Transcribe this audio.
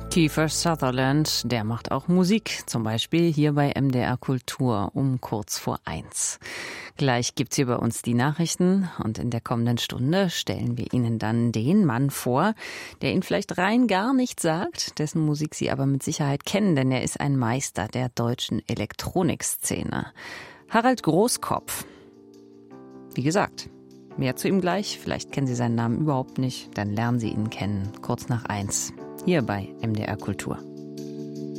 Kiefer Sutherland, der macht auch Musik, zum Beispiel hier bei MDR Kultur um kurz vor 1. Gleich gibt's hier bei uns die Nachrichten und in der kommenden Stunde stellen wir Ihnen dann den Mann vor, der Ihnen vielleicht rein gar nichts sagt, dessen Musik Sie aber mit Sicherheit kennen, denn er ist ein Meister der deutschen Elektronikszene. Harald Großkopf. Wie gesagt, mehr zu ihm gleich. Vielleicht kennen Sie seinen Namen überhaupt nicht, dann lernen Sie ihn kennen, kurz nach 1. Hier bei MDR Kultur.